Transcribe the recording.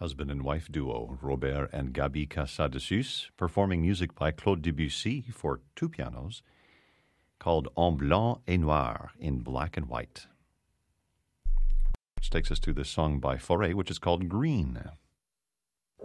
husband and wife duo, Robert and Gaby Casadessus, performing music by Claude Debussy for two pianos, called En Blanc et Noir, in black and white. Which takes us to this song by Fauré, which is called Green.